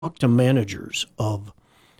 talk to managers of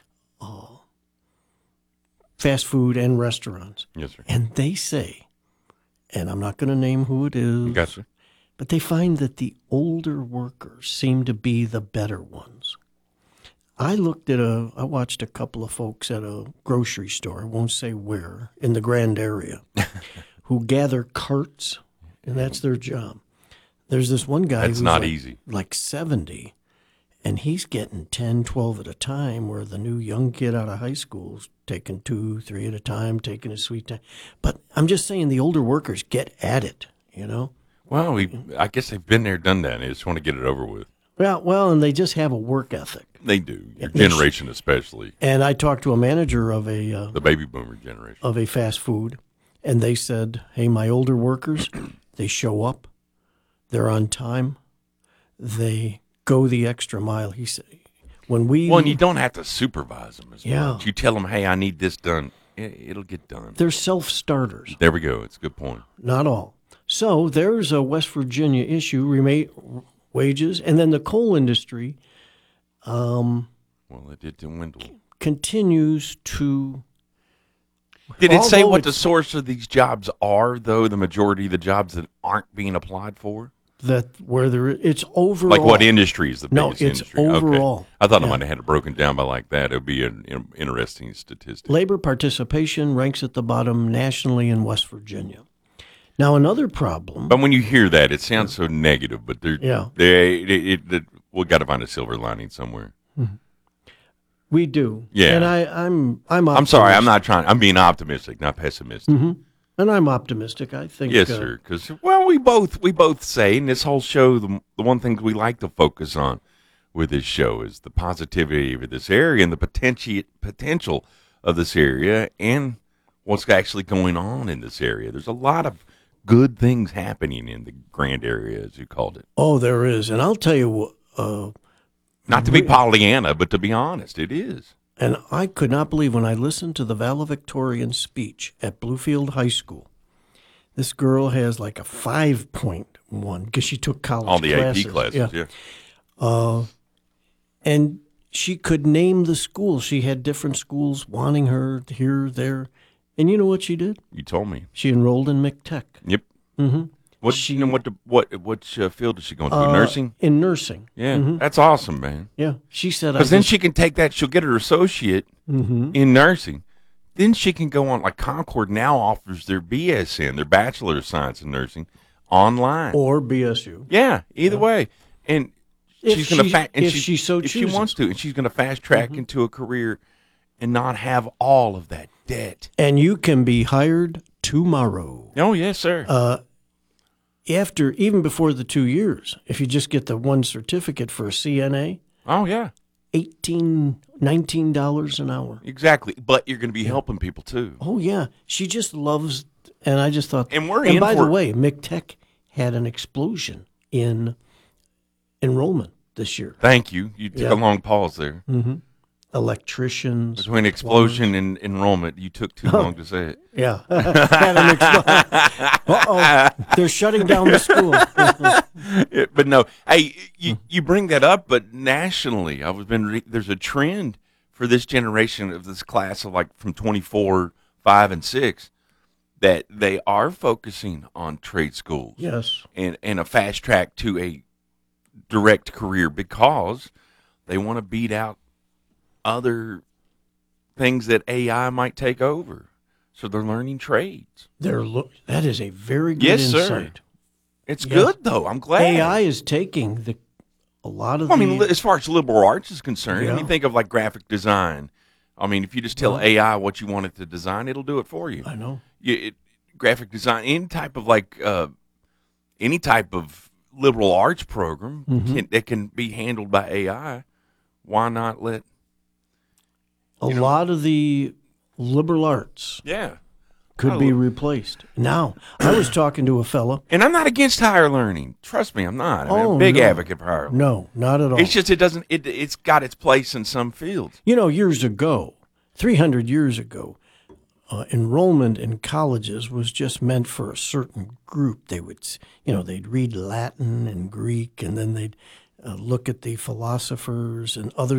fast food and restaurants, Yes, sir. and they say, and I'm not going to name who it is, Gotcha. but they find that the older workers seem to be the better ones. I watched a couple of folks at a grocery store, I won't say where, in the Grand area, who gather carts, and that's their job. There's this one guy That's who's not like, easy. like 70, and he's getting 10, 12 at a time, where the new young kid out of high school is taking 2, 3 at a time, taking his sweet time. But I'm just saying the older workers get at it, you know? Well, I guess they've been there, done that, and they just want to get it over with. Well, and they just have a work ethic. They do. Your generation especially. And I talked to a manager of a The baby boomer generation. of a fast food, and they said, "Hey, my older workers, they show up, they're on time, they go the extra mile." He said, "When we Well, and you don't have to supervise them as Yeah. much. You tell them, hey, I need this done. It'll get done. they're self-starters, There we go. It's a good point. not all." So there's a West Virginia issue, wages, and then the coal industry Well, it did dwindle. continues to. Did it say Although what the it's- source of these jobs are, though, the majority of the jobs that aren't being applied for? It's overall. Like what industry is the No, biggest it's industry? overall. Okay. I thought Yeah. I might have had it broken down by like that. It would be an interesting statistic. Labor participation ranks at the bottom nationally in West Virginia. Now, another problem. But when you hear that, it sounds so negative. But Yeah. we got to find a silver lining somewhere. We do. Yeah. And I'm I'm sorry, I'm optimistic. not trying. I'm being optimistic, not pessimistic. And I'm optimistic. I think. Yes, sir. Because we both say in this whole show, the one thing we like to focus on with this show is the positivity of this area and the potential of this area and what's actually going on in this area. There's a lot of good things happening in the Grand area, as you called it. Oh, there is, and I'll tell you what. Not to be Pollyanna, but to be honest, it is. And I could not believe when I listened to the valedictorian speech at Bluefield High School. This girl has like a 5.1 because she took college All the classes. AP classes, yeah. And she could name the schools. She had different schools wanting her here, there. And you know what she did? You told me. She enrolled in McTech. Yep. Mm-hmm. What field is she going to? Nursing? In nursing. Yeah, that's awesome, man. Yeah. She said, Because then she can take that. She'll get her associate in nursing. Then she can go on. Like Concord now offers their BSN, their Bachelor of Science in Nursing, online. or BSU. Yeah, either way. And If she's going to if she so if she chooses. wants to, and she's going to fast track into a career and not have all of that debt. And you can be hired tomorrow. Oh yes, sir. Even before the 2 years, if you just get the one certificate for a CNA, Oh yeah, $19 an hour. exactly. But you're going to be helping people too. Oh yeah, she just loves. And I just thought. And we're And in by for the it. way, McTech had an explosion in enrollment this year. Thank you. You took Yeah. a long pause there. Electricians. Between explosion and enrollment, you took too long to say it. Yeah. Had an Uh-oh. They're shutting down the school. Yeah, but no, hey, you bring that up, but nationally, there's a trend for this generation of this class of like from 24, 5, and 6 that they are focusing on trade schools Yes. and a fast track to a direct career because they want to beat out other things that AI might take over. So they're learning trades. That is a very good Yes, sir. insight. It's Yes. good though. I'm glad. AI is taking a lot of Well, I the. mean, as far as liberal arts is concerned, I Yeah. mean, think of like graphic design. I mean, if you just tell AI what you want it to design, it'll do it for you. I know. Graphic design, any type of liberal arts program that can be handled by AI. Why not let? A lot of the liberal arts Yeah. could be replaced. Now, I was talking to a fella. And I'm not against higher learning. Trust me, I'm not. I'm Oh, a big no. advocate for higher learning. No, not at all. It's just it's got its place in some fields. You know, years ago, 300 years ago, enrollment in colleges was just meant for a certain group. They'd read Latin and Greek, and then they'd look at the philosophers and others